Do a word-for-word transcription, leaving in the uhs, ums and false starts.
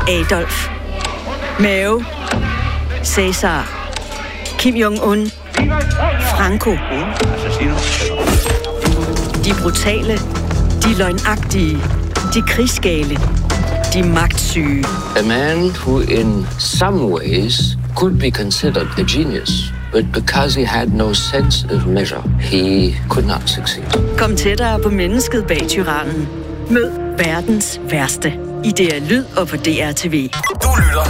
Adolf, Mao, Cæsar, Kim Jong-un, Franco. De brutale, de løgnagtige, de krigsgale, de magtsyge. A man who in some ways could be considered a genius, but because he had no sense of measure, he could not succeed. Kom tættere på mennesket bag tyrannen. Mød verdens værste i D R Lyd og på D R T V. Du lytter